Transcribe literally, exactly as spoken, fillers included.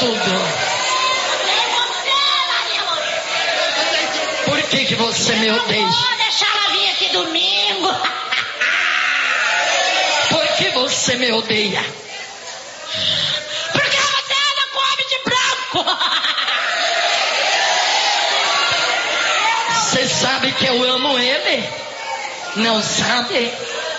tudo. Por que que você me odeia? Vou deixar ela vir aqui domingo. Por que você me odeia? Porque você anda com homem de branco. Você sabe que eu amo ele? Não sabe?